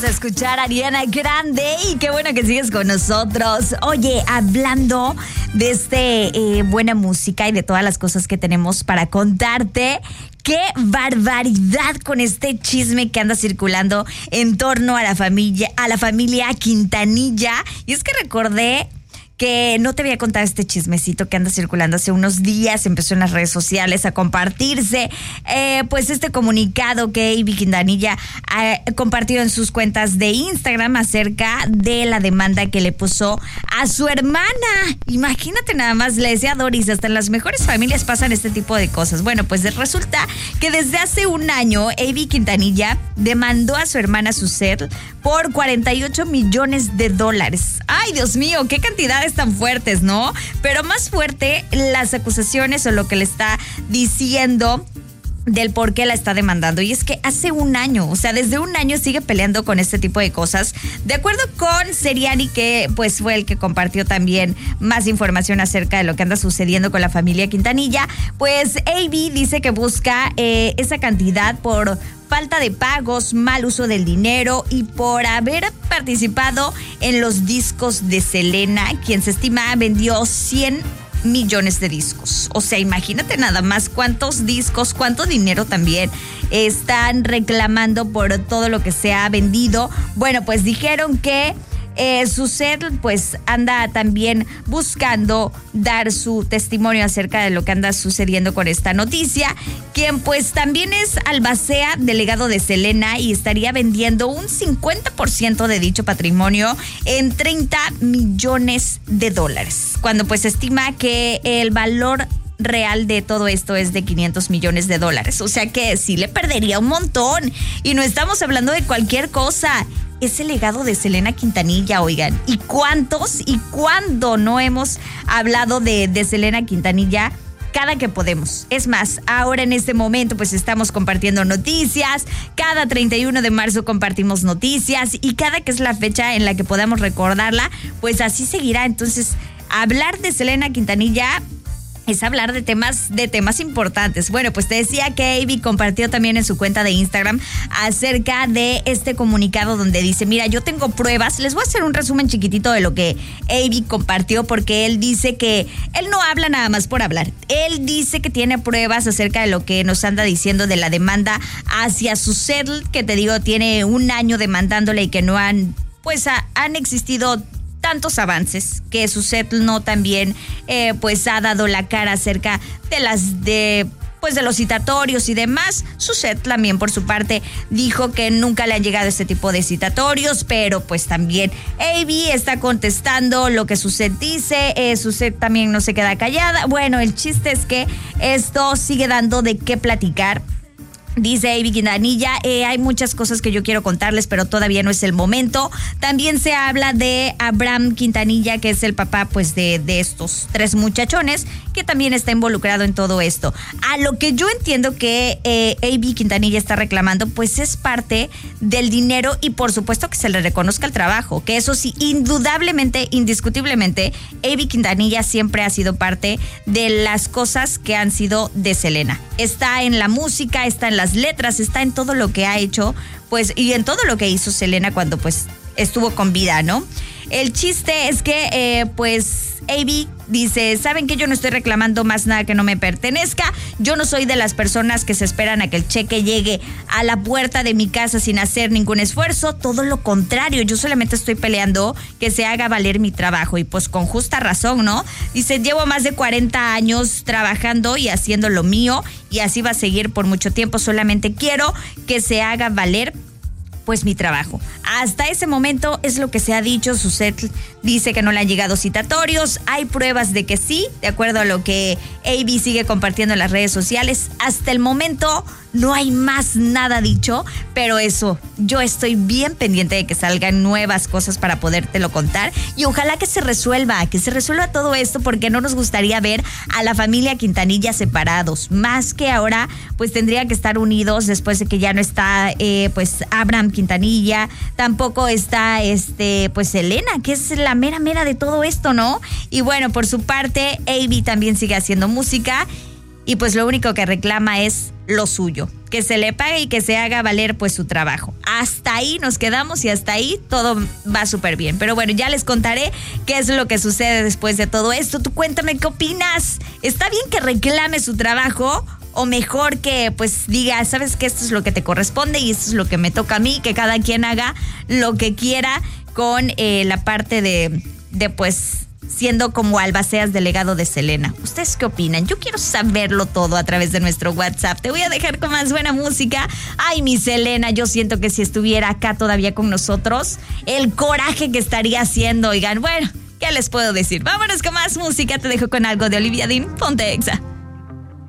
a escuchar a Ariana Grande y qué bueno que sigues con nosotros. Oye, hablando de buena música y de todas las cosas que tenemos para contarte, qué barbaridad con este chisme que anda circulando en torno a la familia Quintanilla. Y es que recordé que no te había contado este chismecito que anda circulando hace unos días. Empezó en las redes sociales a compartirse pues este comunicado que Ivy Quintanilla ha compartido en sus cuentas de Instagram acerca de la demanda que le puso a su hermana. Imagínate nada más, le decía Doris, hasta en las mejores familias pasan este tipo de cosas. Bueno, pues resulta que desde hace un año Ivy Quintanilla demandó a su hermana Suzette por $48 millones. Ay, Dios mío, qué cantidades tan fuertes, ¿no? Pero más fuerte las acusaciones o lo que le está diciendo del por qué la está demandando. Y es que hace un año, o sea, desde un año sigue peleando con este tipo de cosas. De acuerdo con Seriani, que pues fue el que compartió también más información acerca de lo que anda sucediendo con la familia Quintanilla, pues Ivy dice que busca esa cantidad por falta de pagos, mal uso del dinero y por haber participado en los discos de Selena, quien se estima vendió 100 millones de discos. O sea, imagínate nada más cuántos discos, cuánto dinero también están reclamando por todo lo que se ha vendido. Bueno, pues dijeron que Suzette pues anda también buscando dar su testimonio acerca de lo que anda sucediendo con esta noticia, quien pues también es albacea, delegado de Selena, y estaría vendiendo un 50% de dicho patrimonio en $30 millones, cuando pues estima que el valor real de todo esto es de $500 millones. O sea que sí le perdería un montón. Y no estamos hablando de cualquier cosa. Es el legado de Selena Quintanilla, oigan. ¿Y cuántos y cuándo no hemos hablado de Selena Quintanilla? Cada que podemos. Es más, ahora en este momento pues estamos compartiendo noticias. Cada 31 de marzo compartimos noticias. Y cada que es la fecha en la que podamos recordarla, pues así seguirá. Entonces, hablar de Selena Quintanilla es hablar de temas importantes. Bueno, pues te decía que Ivy compartió también en su cuenta de Instagram acerca de este comunicado donde dice, mira, yo tengo pruebas. Les voy a hacer un resumen chiquitito de lo que Ivy compartió, porque él dice que él no habla nada más por hablar. Él dice que tiene pruebas acerca de lo que nos anda diciendo de la demanda hacia Suzette, que te digo, tiene un año demandándole y que no han existido tantos avances, que Suzette no también pues ha dado la cara acerca de los citatorios y demás. Suzette también por su parte dijo que nunca le han llegado este tipo de citatorios, pero pues también Ivy está contestando lo que Suzette dice. Suzette también no se queda callada. Bueno, el chiste es que esto sigue dando de qué platicar. Dice Ivy Quintanilla, hay muchas cosas que yo quiero contarles, pero todavía no es el momento. También se habla de Abraham Quintanilla, que es el papá pues de estos 3 muchachones, que también está involucrado en todo esto. A lo que yo entiendo que Ivy Quintanilla está reclamando, pues es parte del dinero y por supuesto que se le reconozca el trabajo, que eso sí, indudablemente, indiscutiblemente, Ivy Quintanilla siempre ha sido parte de las cosas que han sido de Selena. Está en la música, está en las letras, está en todo lo que ha hecho, pues, y en todo lo que hizo Selena cuando pues estuvo con vida, ¿no? El chiste es que pues Ivy dice, ¿saben qué? Yo no estoy reclamando más nada que no me pertenezca. Yo no soy de las personas que se esperan a que el cheque llegue a la puerta de mi casa sin hacer ningún esfuerzo. Todo lo contrario, yo solamente estoy peleando que se haga valer mi trabajo y pues con justa razón, ¿no? Dice, llevo más de 40 años trabajando y haciendo lo mío y así va a seguir por mucho tiempo. Solamente quiero que se haga valer pues mi trabajo. Hasta ese momento es lo que se ha dicho. Suzette dice que no le han llegado citatorios. Hay pruebas de que sí, de acuerdo a lo que Ivy sigue compartiendo en las redes sociales. Hasta el momento no hay más nada dicho, pero eso, yo estoy bien pendiente de que salgan nuevas cosas para podértelo contar y ojalá que se resuelva todo esto, porque no nos gustaría ver a la familia Quintanilla separados, más que ahora pues tendría que estar unidos después de que ya no está pues Abraham Quintanilla, tampoco está pues Selena, que es la mera de todo esto, ¿no? Y bueno, por su parte Ivy también sigue haciendo música y pues lo único que reclama es lo suyo, que se le pague y que se haga valer pues su trabajo. Hasta ahí nos quedamos y hasta ahí todo va súper bien. Pero bueno, ya les contaré qué es lo que sucede después de todo esto. Tú cuéntame qué opinas. ¿Está bien que reclame su trabajo? O mejor que pues diga, sabes que esto es lo que te corresponde y esto es lo que me toca a mí, que cada quien haga lo que quiera con la parte de pues siendo como albaceas delegado de Selena. ¿Ustedes qué opinan? Yo quiero saberlo todo a través de nuestro WhatsApp. Te voy a dejar con más buena música. Ay, mi Selena, yo siento que si estuviera acá todavía con nosotros, el coraje que estaría haciendo, oigan, bueno, ¿qué les puedo decir? Vámonos con más música. Te dejo con algo de Olivia Dean. Ponte Exa.